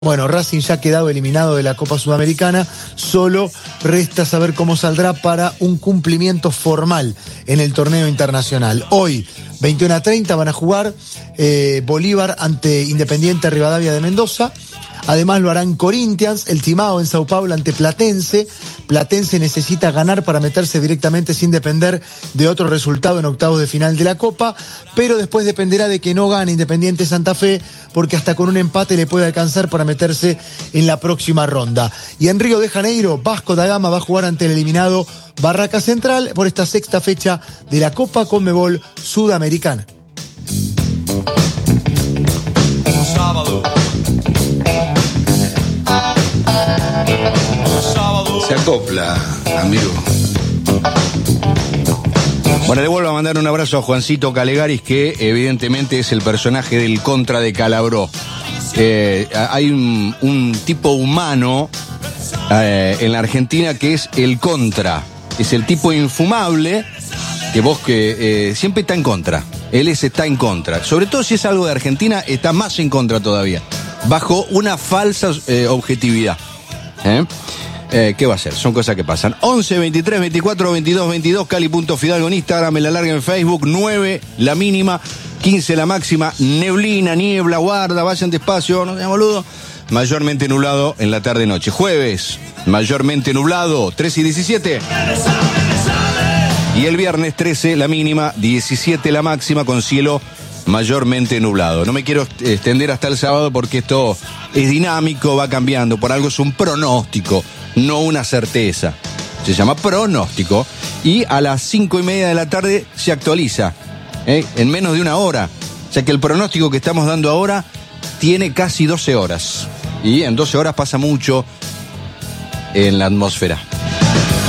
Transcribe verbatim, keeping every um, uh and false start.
Bueno, Racing ya ha quedado eliminado de la Copa Sudamericana, solo resta saber cómo saldrá para un cumplimiento formal en el torneo internacional. Hoy, veintiuno a treinta, van a jugar eh, Bolívar ante Independiente Rivadavia de Mendoza. Además lo harán Corinthians, el Timao en Sao Paulo ante Platense. Platense necesita ganar para meterse directamente sin depender de otro resultado en octavos de final de la Copa, pero después dependerá de que no gane Independiente Santa Fe, porque hasta con un empate le puede alcanzar para meterse en la próxima ronda. Y en Río de Janeiro, Vasco da Gama va a jugar ante el eliminado Barraca Central por esta sexta fecha de la Copa Conmebol Sudamericana. Sábado. Se acopla, amigo. Bueno, le vuelvo a mandar un abrazo a Juancito Calegaris, que evidentemente es el personaje del Contra de Calabró. Eh, hay un, un tipo humano eh, en la Argentina que es el Contra. Es el tipo infumable que vos que eh, siempre está en contra. Él es, está en contra. Sobre todo si es algo de Argentina, está más en contra todavía. Bajo una falsa eh, objetividad. ¿Eh? Eh, ¿Qué va a ser? Son cosas que pasan. once, veintitrés, veinticuatro, veintidós, veintidós, Cali.Fidalgo en Instagram, en la larga en Facebook, nueve la mínima, quince la máxima, neblina, niebla, guarda, vayan despacio, no sean boludo. Mayormente nublado en la tarde-noche. Jueves, mayormente nublado, trece y diecisiete. Y el viernes, trece la mínima, diecisiete la máxima, con cielo mayormente nublado. No me quiero extender hasta el sábado porque esto es dinámico, va cambiando. Por algo es un pronóstico, no una certeza. Se llama pronóstico y a las cinco y media de la tarde se actualiza, ¿eh? En menos de una hora. O sea que el pronóstico que estamos dando ahora tiene casi doce horas. Y en doce horas pasa mucho en la atmósfera.